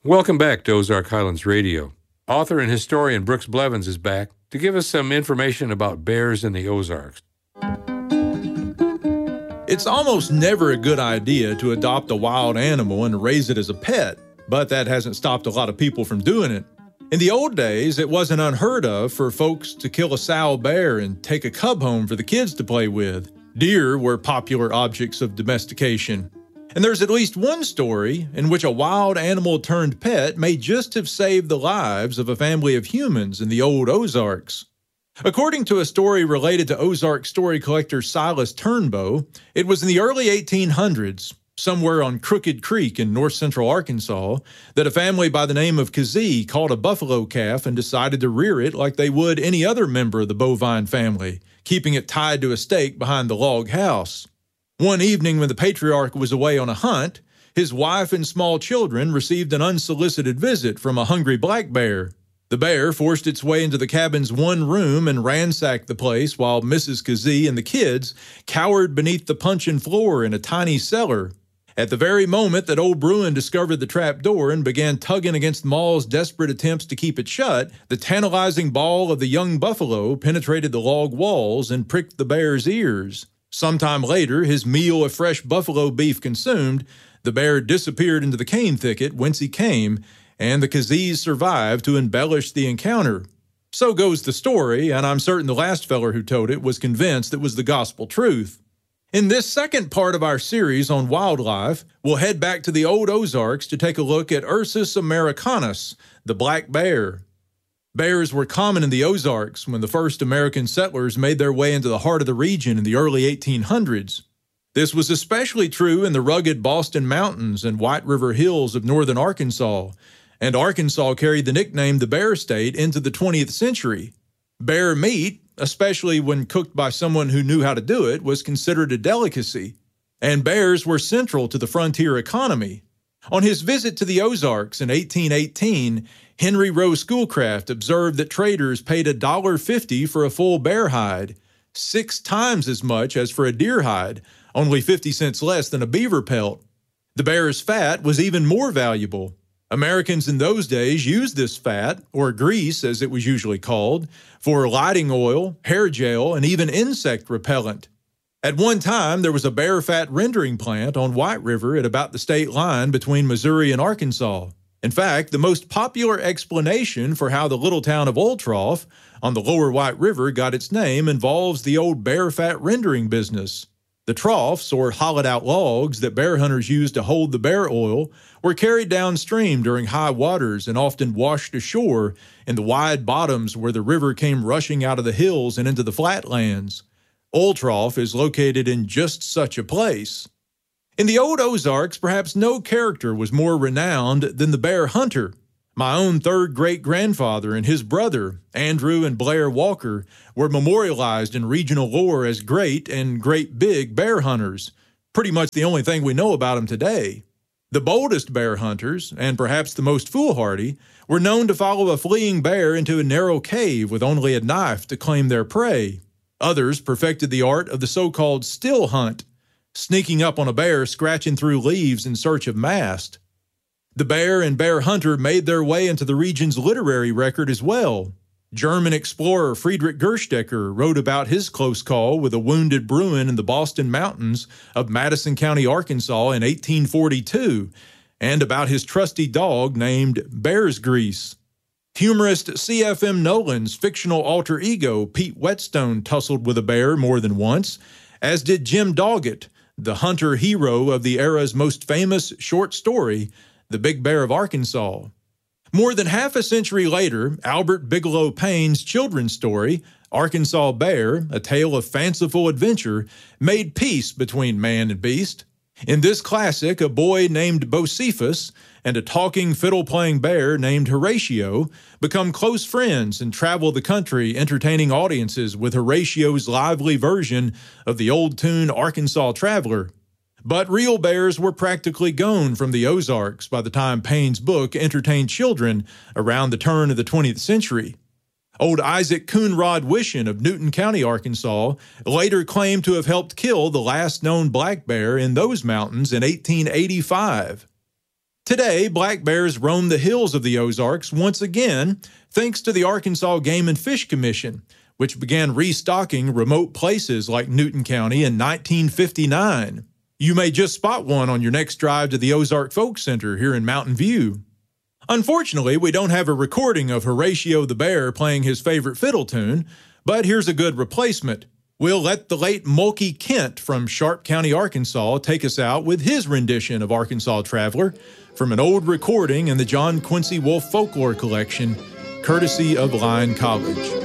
Welcome back to Ozark Highlands Radio. Author and historian Brooks Blevins is back to give us some information about bears in the Ozarks. It's almost never a good idea to adopt a wild animal and raise it as a pet, but that hasn't stopped a lot of people from doing it. In the old days, it wasn't unheard of for folks to kill a sow bear and take a cub home for the kids to play with. Deer were popular objects of domestication. And there's at least one story in which a wild animal turned pet may just have saved the lives of a family of humans in the old Ozarks. According to a story related to Ozark story collector Silas Turnbow, it was in the early 1800s, somewhere on Crooked Creek in north-central Arkansas, that a family by the name of Kazee caught a buffalo calf and decided to rear it like they would any other member of the bovine family, keeping it tied to a stake behind the log house. One evening when the patriarch was away on a hunt, his wife and small children received an unsolicited visit from a hungry black bear. The bear forced its way into the cabin's one room and ransacked the place while Mrs. Kazee and the kids cowered beneath the puncheon floor in a tiny cellar. At the very moment that old Bruin discovered the trap door and began tugging against Ma's desperate attempts to keep it shut, the tantalizing ball of the young buffalo penetrated the log walls and pricked the bear's ears. Sometime later, his meal of fresh buffalo beef consumed, the bear disappeared into the cane thicket whence he came, and the Kazees survived to embellish the encounter. So goes the story, and I'm certain the last feller who told it was convinced it was the gospel truth. In this second part of our series on wildlife, we'll head back to the old Ozarks to take a look at Ursus americanus, the black bear. Bears were common in the Ozarks when the first American settlers made their way into the heart of the region in the early 1800s. This was especially true in the rugged Boston Mountains and White River Hills of northern Arkansas, and Arkansas carried the nickname the Bear State into the 20th century. Bear meat, especially when cooked by someone who knew how to do it, was considered a delicacy, and bears were central to the frontier economy. On his visit to the Ozarks in 1818, Henry Rowe Schoolcraft observed that traders paid $1.50 for a full bear hide, 6 times as much as for a deer hide, only 50 cents less than a beaver pelt. The bear's fat was even more valuable. Americans in those days used this fat, or grease as it was usually called, for lighting oil, hair gel, and even insect repellent. At one time, there was a bear fat rendering plant on White River at about the state line between Missouri and Arkansas. In fact, the most popular explanation for how the little town of Old Trough on the lower White River got its name involves the old bear fat rendering business. The troughs, or hollowed-out logs that bear hunters used to hold the bear oil, were carried downstream during high waters and often washed ashore in the wide bottoms where the river came rushing out of the hills and into the flatlands. Old Trough is located in just such a place. In the old Ozarks, perhaps no character was more renowned than the bear hunter. My own third great-grandfather and his brother, Andrew and Blair Walker, were memorialized in regional lore as great and great big bear hunters, pretty much the only thing we know about them today. The boldest bear hunters, and perhaps the most foolhardy, were known to follow a fleeing bear into a narrow cave with only a knife to claim their prey. Others perfected the art of the so-called still hunt, sneaking up on a bear scratching through leaves in search of mast. The bear and bear hunter made their way into the region's literary record as well. German explorer Friedrich Gerstecker wrote about his close call with a wounded Bruin in the Boston Mountains of Madison County, Arkansas in 1842, and about his trusty dog named Bear's Grease. Humorist C.F.M. Nolan's fictional alter ego Pete Whetstone tussled with a bear more than once, as did Jim Doggett, the hunter hero of the era's most famous short story, The Big Bear of Arkansas. More than half a century later, Albert Bigelow Paine's children's story, Arkansas Bear, A Tale of Fanciful Adventure, made peace between man and beast. In this classic, a boy named Bocephus and a talking, fiddle-playing bear named Horatio become close friends and travel the country entertaining audiences with Horatio's lively version of the old tune Arkansas Traveler. But real bears were practically gone from the Ozarks by the time Paine's book entertained children around the turn of the 20th century. Old Isaac Coonrod Wishon of Newton County, Arkansas, later claimed to have helped kill the last known black bear in those mountains in 1885. Today, black bears roam the hills of the Ozarks once again, thanks to the Arkansas Game and Fish Commission, which began restocking remote places like Newton County in 1959. You may just spot one on your next drive to the Ozark Folk Center here in Mountain View. Unfortunately, we don't have a recording of Horatio the Bear playing his favorite fiddle tune, but here's a good replacement. We'll let the late Mulkey Kent from Sharp County, Arkansas, take us out with his rendition of Arkansas Traveler from an old recording in the John Quincy Wolfe Folklore Collection, courtesy of Lyon College.